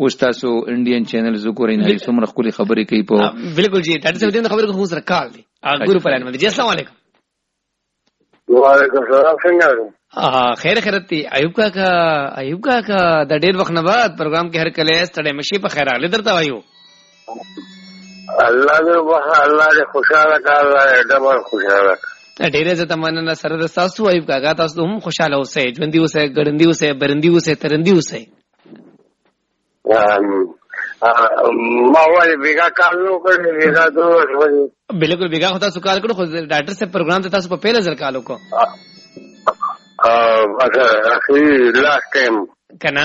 اوس تاسو انډین چینل زګورئ نه څومره خولي خبرې کوي په بالکل جی ډاکټر صاحب دې خبرې کو سره کال دي ګورو په لاره باندې. السلام علیکم. وعلیکم السلام. څنګه یو؟ خیر خیرت دی. ایوب کاکا د ډېر وخت نه بعد پروګرام کې هر کله ستړی مشي په خیر اغلی درته وایو. الله دې خوشاله کړه، الله دې ډبل خوشاله کړه. ډېر زه تمنا سره د تاسو ایوب کاکا تاسو هم خوشاله اوسئ، ژوندۍ اوسئ، ګړندۍ اوسئ، برندۍ اوسئ، ترندۍ اوسئ. ما وایي بیګا کار نو کړی، بیګا ته بالکل بیګا خو تاسو کار کړو، خو ډاکټر صاحب پروګرام ته تاسو په پیله ځل کال وکړو. اخی لاست ټایم کنه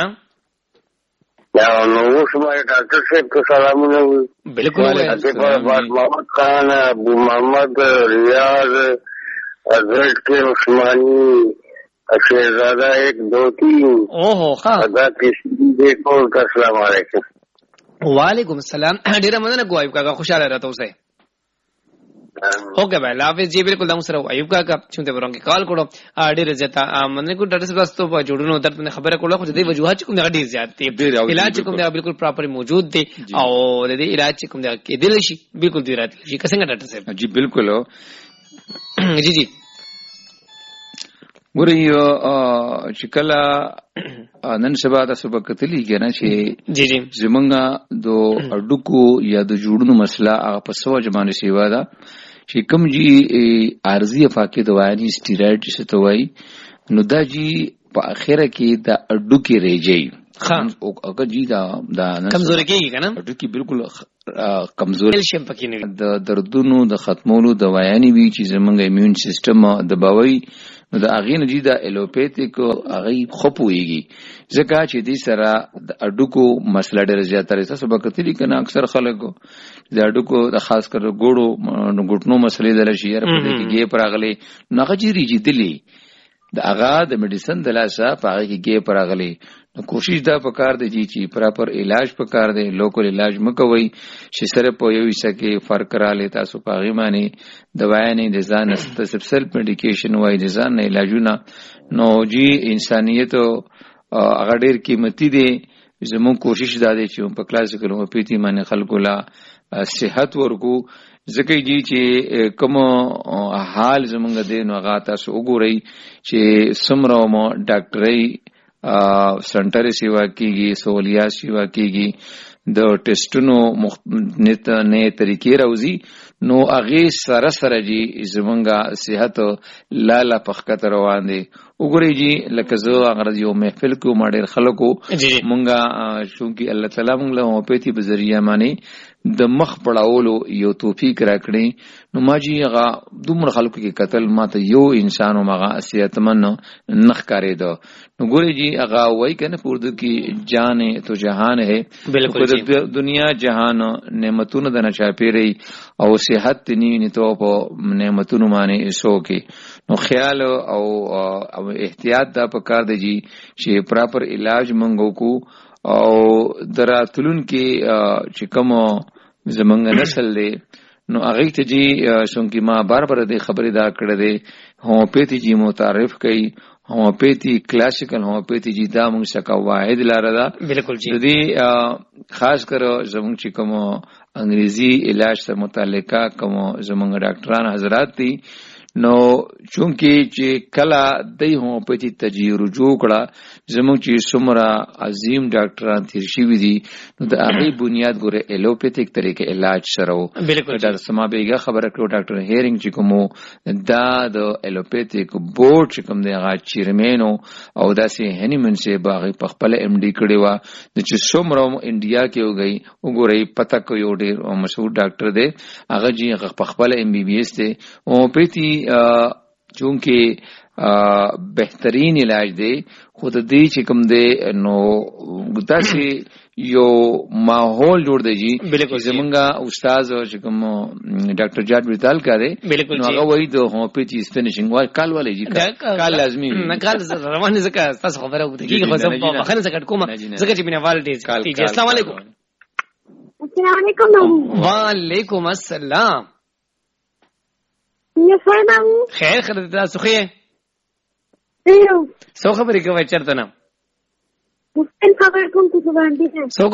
نو اوس باندې ډاکټر صاحب ته سلامونه وي. بالکل محمد خان، ابو محمد، ریاض، حضرت کے عثمانی، شہزادہ 1 2 3 ادا کسی دیکھو. السلام علیکم. وعلیکم السلام. ډیر مننه کوم ایوب کاکا، خوشاله راته اوسئ. اوکے بھائی حافظ جی. بالکل دا سره ایوب کاکا چې ته ورنګ کال کړو ډیر زیاته مننه کو ډاکټر صاحب تاسو په جوړونو درته خبره کوله، خو د دې وجوهات کوم ډیر زیات دي، علاج کوم دا بالکل پراپر موجود دي او د دې علاج کوم دا کې دل شي بالکل دی راتلی شي. څنګه ډاکټر صاحب؟ جی بالکل جی جی ګورئ چې کله نن سبا تاسو په کتلی کنه چې جی جی زمونږه د اډوکو یا د جوړونو مسله هغه په سوچ باندې سیوا ده چې کوم جی عارضی افاقی دوايي سټیرايډ څه ته وایي، نو دا جی په اخره کې د اډوکي ریږي خان او هغه جی دا کمزوري کیږي کنه، اډوکي بالکل کمزوري شي پکې نه د دردونو د ختمولو دوايانې وی چې زمونږ ایمیون سیستم دباوي، نو د اغې نه جی د الوپیتیک اغې خپويږي ځکه چې دې سره د اډوکو مسله ډېر زیاتره تاسو به کتلی کنه اکثر خلکو د اډوکو د خاص کر ګوړو ګټنو مسلې د لشي په دې کې پراغلي نغه جری جدلی د اغا د میډیسن د لاسه پاره کې پراغلي. نو کوشش دا پکار دی چې پراپر علاج پکار دی، لوکل علاج مکوئ چې سره په یو حصہ کې فرق رااله تاسو پاغي معنی دوايا نه د ځان سیلف میډیکیشن وای د ځان نه علاجونه. نو جی انسانیت هغه ډیر قیمتي دی. زموږ کوشش دا دی چې په کلاسیکل هومیوپیتي باندې خلکو لا صحت ورکو، ځکه جی چې کوم حال زمونږ دی نو هغه تاسو وګورئ چې څومره مو ډاکټرۍ سنټر سیوا کیږي، سہولیات سیوا کیږي، د ټیسټونو نه طریقې راوځي، نو هغه سره سره جی زمونږه صحت لاله پخکت روان دي. وګورئ جی لکه زه هغه یو محفل کې ما ډېر خلکو مونږه شونکي الله تعالی مونږ له هومیوپیتي په ذریعہ باندې د مخ پړاولو یو توفیق راکړي، نو ما جی هغه دومره خلکو کې قتل ماته یو انسان هغه صحتمن نخ کاری دو. نو ګورئ جی هغه وای کنه په اردو کې جان تو جهان ہے، بالکل دنیا جهان نعمتونو د نچا پیری او صحت نیو تو په نعمتونو باندې سو کې. نو خیال او احتیاط دا پکار دی جی چې پراپر علاج منغو کو او دراتلون کې چې کوم زمونږ نسل دی نو هغه ته جی شونکي ما بار د خبرې دا کړې دی هومیوپیتي جی متعارف کړي. هومیوپیتي کلاسیکل هومیوپیتي جی دا موږ څخه واحد لاره ده. بالکل جی دې خاص کر زمونږ چې کوم انګریزي علاج سره متعلقه کوم زمونږ ډاکټران حضرات دي، نو چونکی چې کله د هومیوپیتي رجوع کړه زموږ چې څومره عظیم ډاکټران تیر شوي دي، نو د هغې بنیاد ګوره الوپیتیک طریقې علاج سره و. ډاکټر سما بیګه خبره کړو ډاکټر هیرنګ چې کوم دا د الوپیتیک بورډ چې کوم دی هغه چیرمن او داسې هنیمن چې باغې په خپل ایم ډي کړی و، د چې څومره انډیا کې وګي وګورئ پته کو یو ډېر مشهور ډاکټر دی هغه جی په خپل ایم بی بی ایس دی. هومیوپیتي چونکه بهترین علاج دی، خود دې چې کوم دی نو داسې یو ماحول جوړ دی جی. زمونږه استاد چې کوم ډاکټر جاټ ویتال کا دی نو هغه وایي د هومیوپیتي فینیشنګ وای کال ولې جی کال لازمي نه کال روانه ځکه تاسو خبره وکړئ خو زه په خنه څخه کوم ځکه چې بنا والټیز. السلام علیکم. السلام علیکم. وعلیکم السلام. خیر خیر تاسو خیر سو خبرې کوي چرته نه مستن خبر کوم څه باندې سو